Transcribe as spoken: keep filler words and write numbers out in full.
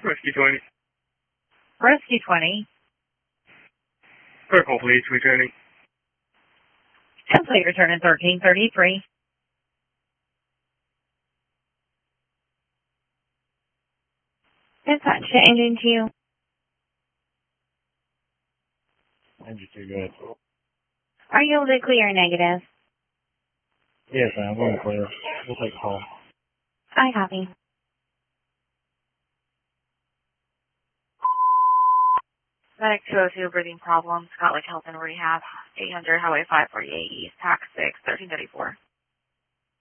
Rescue twenty. Rescue twenty. Circle, please, returning. Complete return in thirteen thirty-three. Dispatch to engine two. Engine two, go ahead. Are you able to clear negative? Yes, ma'am. Going clear. We'll take the call. I copy. Medic two oh two, breathing problems, Scott Lake Health and Rehab, eight hundred Highway five forty-eight East, Tax six, thirteen thirty-four.